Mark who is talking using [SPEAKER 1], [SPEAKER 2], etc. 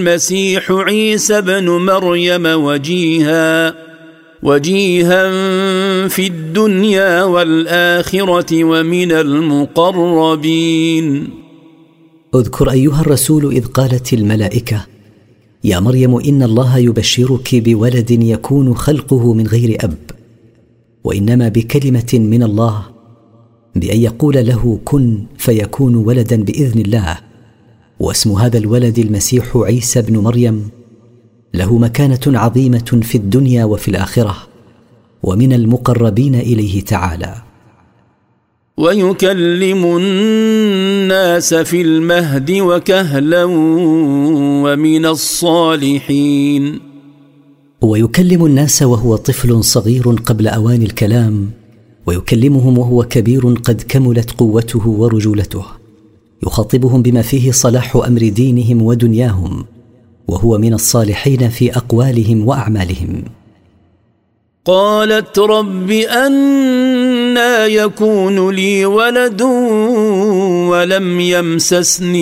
[SPEAKER 1] المسيح عيسى بن مريم وجيها في الدنيا والآخرة ومن المقربين.
[SPEAKER 2] اذكر أيها الرسول إذ قالت الملائكة: يا مريم إن الله يبشرك بولد يكون خلقه من غير أب، وإنما بكلمة من الله، بأن يقول له كن فيكون ولدا بإذن الله. واسم هذا الولد المسيح عيسى بن مريم، له مكانة عظيمة في الدنيا وفي الآخرة، ومن المقربين إليه تعالى.
[SPEAKER 1] ويكلم الناس في المهد وكهلا ومن الصالحين.
[SPEAKER 2] ويكلم الناس وهو طفل صغير قبل أوان الكلام، ويكلمهم وهو كبير قد كملت قوته ورجولته، يخاطبهم بما فيه صلاح أمر دينهم ودنياهم، وهو من الصالحين في أقوالهم وأعمالهم.
[SPEAKER 1] قالت رب أنى يكون لي ولد ولم يمسسني